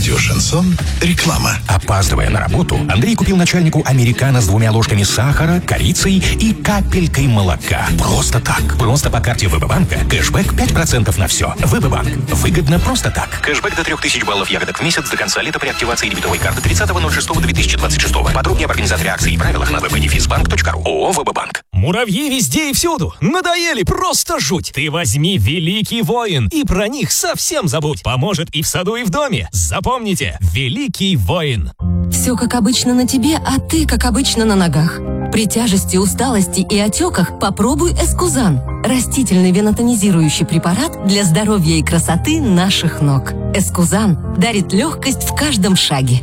Радио «Шансон». Реклама. Опаздывая на работу, Андрей купил начальнику американо с 2 ложками сахара, корицей и капелькой молока. Просто так. Просто по карте ВТБ-банка. Кэшбэк 5% на все. ВТБ-банк. Выгодно просто так. Кэшбэк до 3000 баллов ягодок в месяц до конца лета при активации дебетовой карты 30.06.2026. Подробнее об организаторе акций и правилах на www.defizbank.ru. ООО «ВТБ-банк». Муравьи везде и всюду. Надоели, просто жуть. Ты возьми «Великий воин» и про них совсем забудь. Поможет и в саду, и в доме. Запомните, «Великий воин». Все как обычно на тебе, а ты как обычно на ногах. При тяжести, усталости и отеках попробуй Эскузан. Растительный венотонизирующий препарат для здоровья и красоты наших ног. Эскузан дарит легкость в каждом шаге.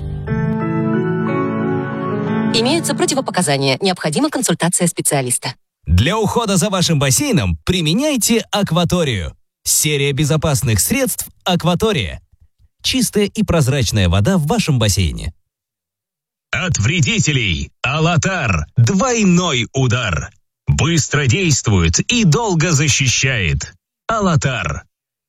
Имеются противопоказания. Необходима консультация специалиста. Для ухода за вашим бассейном применяйте «Акваторию». Серия безопасных средств «Акватория». Чистая и прозрачная вода в вашем бассейне. От вредителей Алатар. Двойной удар. Быстро действует и долго защищает. Алатар.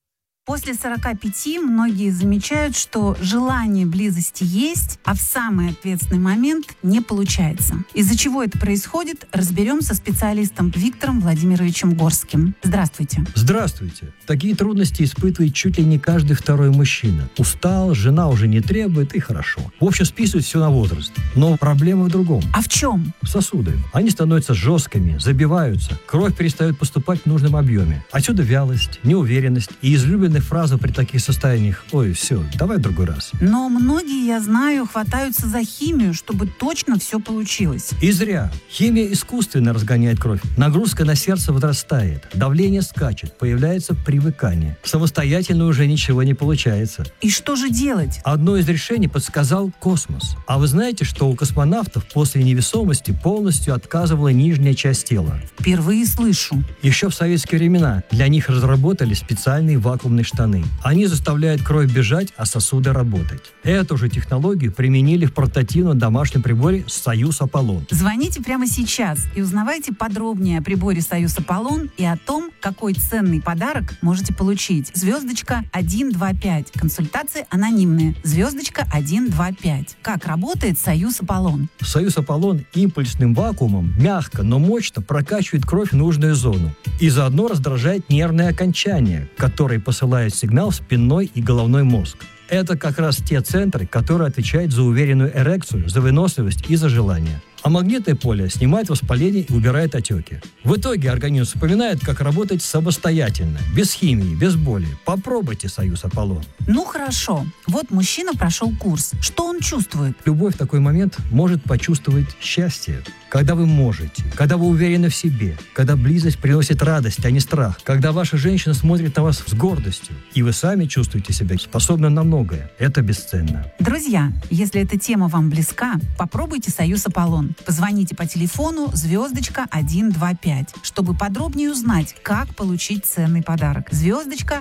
После 45 многие замечают, что желание близости есть, а в самый ответственный момент не получается. Из-за чего это происходит, разберем со специалистом Виктором Владимировичем Горским. Здравствуйте. Здравствуйте. Такие трудности испытывает чуть ли не каждый второй мужчина. Устал, жена уже не требует, и хорошо. В общем, списывают все на возраст. Но проблема в другом. А в чем? Сосуды. Они становятся жесткими, забиваются. Кровь перестает поступать в нужном объеме. Отсюда вялость, неуверенность и излюбленная фраза при таких состояниях: «Ой, все, давай в другой раз». Но многие, я знаю, хватаются за химию, чтобы точно все получилось. И зря. Химия искусственно разгоняет кровь. Нагрузка на сердце возрастает. Давление скачет. Появляется привыкание. Самостоятельно уже ничего не получается. И что же делать? Одно из решений подсказал космос. А вы знаете, что у космонавтов после невесомости полностью отказывала нижняя часть тела? Впервые слышу. Еще в советские времена для них разработали специальные вакуумные штаны. Они заставляют кровь бежать, а сосуды работать. Эту же технологию применили в портативном домашнем приборе «Союз Аполлон». Звоните прямо сейчас и узнавайте подробнее о приборе «Союз Аполлон» и о том, какой ценный подарок можете получить. Звездочка 125. Консультации анонимные. Звездочка 125. Как работает «Союз Аполлон»? «Союз Аполлон» импульсным вакуумом мягко, но мощно прокачивает кровь в нужную зону и заодно раздражает нервные окончания, которые посылают сигнал в спинной и головной мозг. Это как раз те центры, которые отвечают за уверенную эрекцию, за выносливость и за желание. А магнитное поле снимает воспаление и убирает отеки. В итоге организм вспоминает, как работать самостоятельно, без химии, без боли. Попробуйте «Союз Аполлон». Ну хорошо. Вот мужчина прошел курс. Что он чувствует? Любовь в такой момент может почувствовать счастье. Когда вы можете, когда вы уверены в себе, когда близость приносит радость, а не страх, когда ваша женщина смотрит на вас с гордостью, и вы сами чувствуете себя способным на многое. Это бесценно. Друзья, если эта тема вам близка, попробуйте «Союз Аполлон». Позвоните по телефону звездочка 125, чтобы подробнее узнать, как получить ценный подарок. Звездочка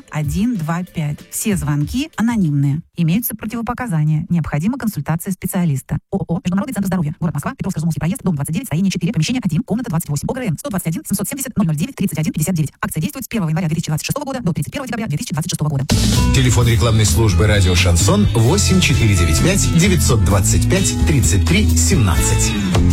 125. Все звонки анонимные. Имеются противопоказания. Необходима консультация специалиста. ООО «Международный центр здоровья». Город Москва, Петровско-Разумовский проезд, дом 29, строение 4, помещение 1, комната 28. ОГРН 121 770 009 31 59. Акция действует с 1 января 2026 года до 31 декабря 2026 года. Телефон рекламной службы «Радио Шансон» 8495 925 33 17.